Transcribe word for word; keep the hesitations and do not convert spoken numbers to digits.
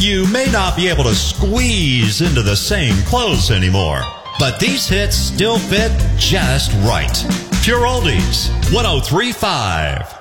You may not be able to squeeze into the same clothes anymore, but these hits still fit just right. Pure Oldies, one oh three point five.